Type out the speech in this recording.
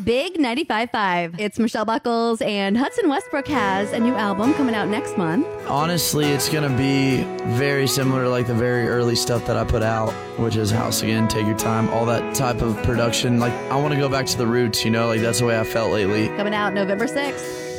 Big 95.5. It's Michelle Buckles, and Hudson Westbrook has a new album coming out next month. Honestly, it's going to be very similar to like the very early stuff that I put out, which is House Again, Take Your Time, all that type of production. Like, I want to go back to the roots, you know, like that's the way I felt lately. Coming out November 6th.